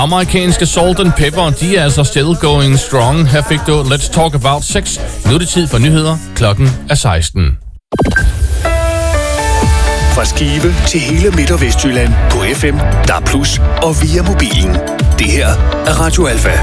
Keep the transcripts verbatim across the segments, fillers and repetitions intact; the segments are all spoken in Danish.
Amerikanske Salt and Pepper, de er altså still going strong. Her fik du Let's Talk About Sex. Nu er det tid for nyheder. Klokken er seksten. Fra Skive til hele Midt- og Vestjylland på F M, D A B plus, og via mobilen. Det her er Radio Alfa.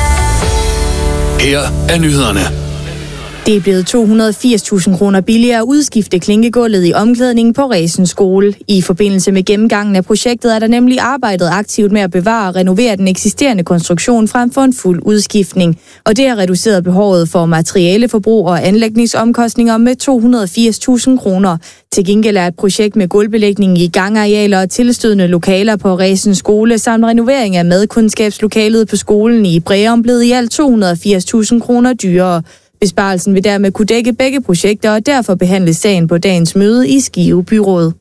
Her er nyhederne. Det er blevet to hundrede og firs tusind kroner billigere at udskifte klinkegulvet i omklædningen på Resen skole. I forbindelse med gennemgangen af projektet er der nemlig arbejdet aktivt med at bevare og renovere den eksisterende konstruktion frem for en fuld udskiftning. Og det har reduceret behovet for materialeforbrug og anlægningsomkostninger med to hundrede og firs tusind kroner. Til gengæld er et projekt med gulvbelægning i gangarealer og tilstødende lokaler på Resen skole samt renovering af madkundskabslokalet på skolen i Breum blevet i alt to hundrede og firs tusind kroner dyrere. Besparelsen vil dermed kunne dække begge projekter, og derfor behandles sagen på dagens møde i Skive Byråd.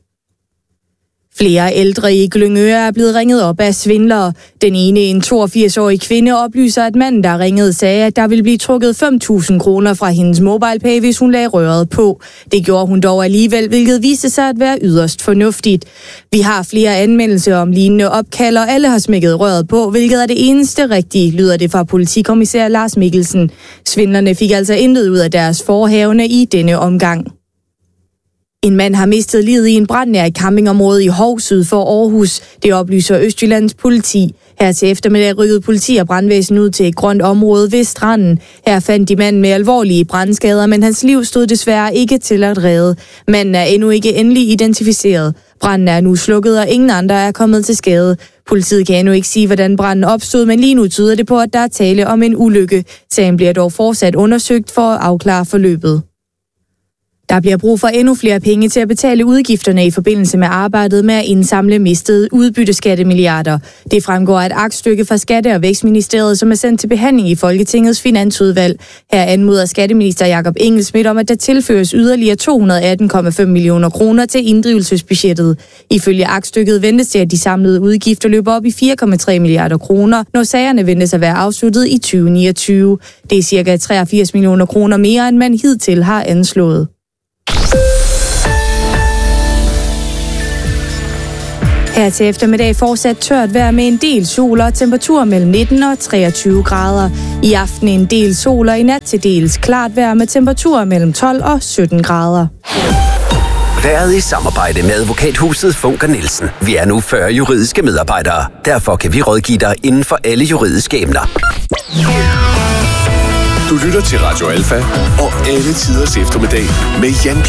Flere ældre i Glyngøre er blevet ringet op af svindlere. Den ene, en toogfirs-årig kvinde, oplyser, at manden, der ringede, sagde, at der ville blive trukket fem tusind kroner fra hendes MobilePay, hvis hun lagde røret på. Det gjorde hun dog alligevel, hvilket viste sig at være yderst fornuftigt. Vi har flere anmeldelser om lignende opkald, og alle har smækket røret på, hvilket er det eneste rigtige, lyder det fra politikommissær Lars Mikkelsen. Svindlerne fik altså intet ud af deres forhavne i denne omgang. En mand har mistet livet i en brand nær et campingområde i Hov syd for Aarhus. Det oplyser Østjyllands politi. Her til eftermiddag rykkede politi og brandvæsen ud til et grønt område ved stranden. Her fandt de manden med alvorlige brandskader, men hans liv stod desværre ikke til at redde. Manden er endnu ikke endelig identificeret. Branden er nu slukket, og ingen andre er kommet til skade. Politiet kan endnu ikke sige, hvordan branden opstod, men lige nu tyder det på, at der er tale om en ulykke. Sagen bliver dog fortsat undersøgt for at afklare forløbet. Der bliver brug for endnu flere penge til at betale udgifterne i forbindelse med arbejdet med at indsamle mistede udbytteskattemilliarder. Det fremgår af et aktstykke fra Skatte- og Vækstministeriet, som er sendt til behandling i Folketingets finansudvalg. Her anmoder skatteminister Jakob Engelsmidt om, at der tilføres yderligere to hundrede og atten komma fem millioner kroner til inddrivelsesbudgettet. Ifølge aktstykket ventes det, at de samlede udgifter løber op i fire komma tre milliarder kroner, når sagerne ventes at være afsluttet i tyve niogtyve. Det er cirka treogfirs millioner kroner mere, end man hidtil har anslået. Her til eftermiddag fortsat tørt vejr med en del sol og temperatur mellem nitten og treogtyve grader. I aften en del sol og i nat til dels klart vejr med temperaturer mellem tolv og sytten grader. Været i samarbejde med advokathuset Funker Nielsen. Vi er nu fyrre juridiske medarbejdere. Derfor kan vi rådgive dig inden for alle juridiske emner. Du lytter til Radio Alfa og alle tiders eftermiddag med Jan